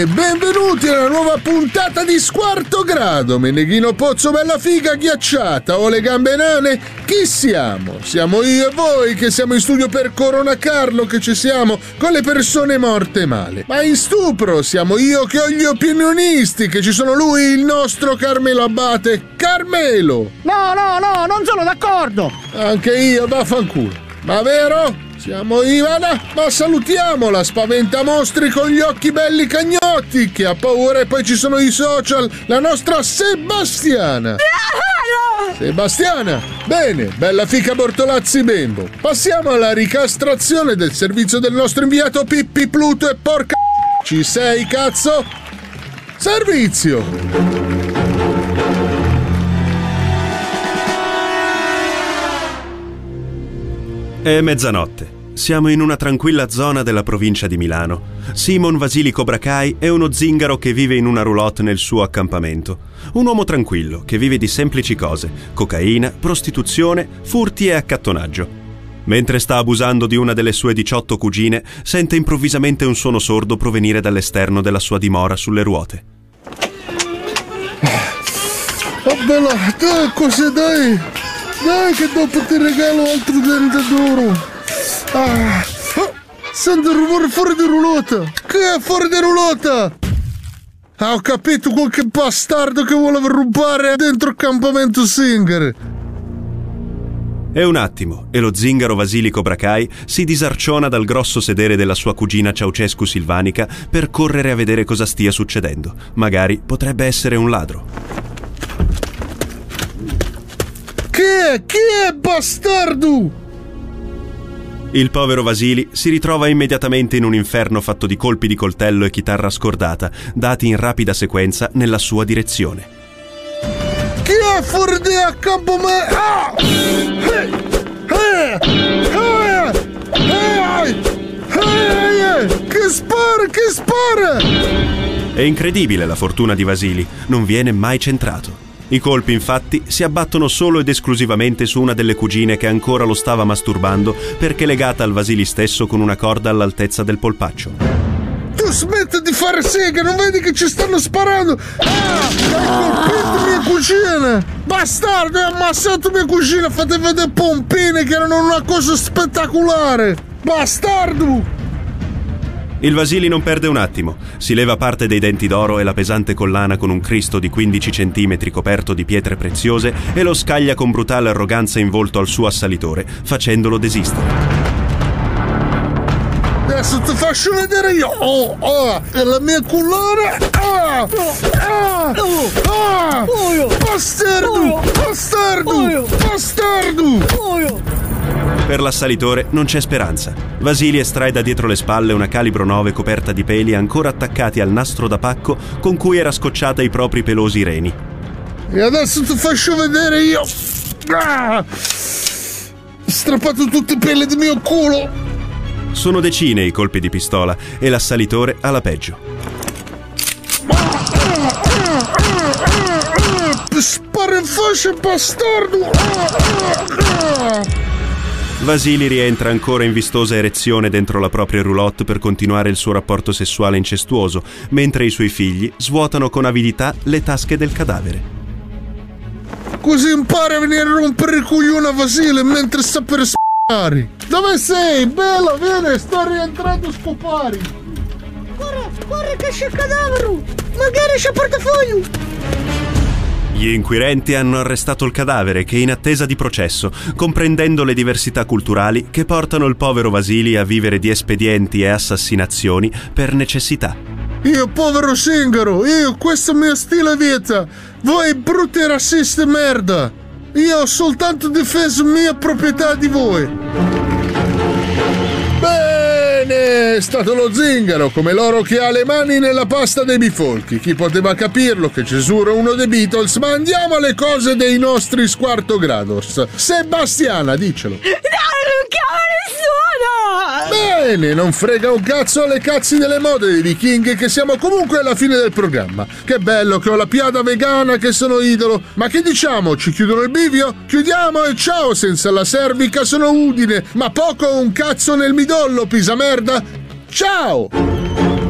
Benvenuti alla nuova puntata di Squarto Grado. Meneghino Pozzo, bella figa ghiacciata, ho le gambe nane. Chi siamo? Siamo io e voi che siamo in studio per Corona Carlo, che ci siamo con le persone morte male. Ma in stupro siamo io che ho gli opinionisti, che ci sono lui, il nostro Carmelo Abate. Carmelo! No, non sono d'accordo. Anche io, vaffanculo. Ma vero? Siamo Ivana, ma salutiamo la spaventamostri con gli occhi belli cagnotti, che ha paura, e poi ci sono i social, la nostra Sebastiana. Sebastiana, bene, bella fica Bortolazzi Bembo. Passiamo alla ricastrazione del servizio del nostro inviato Pippi Pluto e porca... Ci sei, cazzo? Servizio! È mezzanotte. Siamo in una tranquilla zona della provincia di Milano. Simon Vasilico Bracai è uno zingaro che vive in una roulotte nel suo accampamento. Un uomo tranquillo che vive di semplici cose: cocaina, prostituzione, furti e accattonaggio. Mentre sta abusando di una delle sue 18 cugine, sente improvvisamente un suono sordo provenire dall'esterno della sua dimora sulle ruote. Oh bella, dai, così dai! Dai che dopo ti regalo altro dente d'oro! Ah! Sento il rumore fuori di roulotte! Che è fuori di roulotte? Ah, ho capito, qualche bastardo che vuole rubare dentro il campamento Singer! È un attimo e lo zingaro Vasilico Bracai si disarciona dal grosso sedere della sua cugina Ceaucescu Silvanica per correre a vedere cosa stia succedendo. Magari potrebbe essere un ladro. Chi è bastardo? Il povero Vasili si ritrova immediatamente in un inferno fatto di colpi di coltello e chitarra scordata, dati in rapida sequenza nella sua direzione. Chi è fuori di accampamento? Ah! Che spara! È incredibile la fortuna di Vasili, non viene mai centrato. I colpi, infatti, si abbattono solo ed esclusivamente su una delle cugine che ancora lo stava masturbando perché legata al Vasili stesso con una corda all'altezza del polpaccio. Tu smetti di fare sega, non vedi che ci stanno sparando? Ah! Hai colpito mia cugina! Bastardo, hai ammazzato mia cugina! Fate vedere pompine che erano una cosa spettacolare! Bastardo! Il Vasili non perde un attimo, si leva parte dei denti d'oro e la pesante collana con un Cristo di 15 centimetri coperto di pietre preziose e lo scaglia con brutale arroganza in volto al suo assalitore, facendolo desistere. Adesso ti faccio vedere io! È la mia collana! Bastardo! Per l'assalitore non c'è speranza. Vasili estrae da dietro le spalle una calibro 9 coperta di peli ancora attaccati al nastro da pacco con cui era scocciata i propri pelosi reni. E adesso ti faccio vedere io! Strappato tutti i peli del mio culo! Sono decine i colpi di pistola e l'assalitore ha la peggio. Spara in faccia, bastardo! Vasili rientra ancora in vistosa erezione dentro la propria roulotte per continuare il suo rapporto sessuale incestuoso, mentre i suoi figli svuotano con avidità le tasche del cadavere. Così impara a venire a rompere il coglione a Vasile mentre sta per sparare. Dove sei? Bella, vieni, sto rientrando a scopare. Corre che c'è il cadavere. Magari c'è il portafoglio. Gli inquirenti hanno arrestato il cadavere che è in attesa di processo, comprendendo le diversità culturali che portano il povero Vasili a vivere di espedienti e assassinazioni per necessità. Io povero zingaro, questo è il mio stile vita. Voi brutti razzisti merda. Io ho soltanto difeso mia proprietà di voi. Bene, è stato lo zingaro, come l'oro che ha le mani nella pasta dei bifolchi. Chi poteva capirlo che Gesù era uno dei Beatles? Ma andiamo alle cose dei nostri Squarto Grados. Sebastiana, dicelo. No, non chiamo nessuno! Bene, non frega un cazzo alle cazzi delle mode dei vichinghi, che siamo comunque alla fine del programma. Che bello che ho la piada vegana, che sono idolo. Ma che diciamo, ci chiudono il bivio? Chiudiamo e ciao, senza la cervica sono Udine, ma poco o un cazzo nel midollo, pisa merda. Ciao!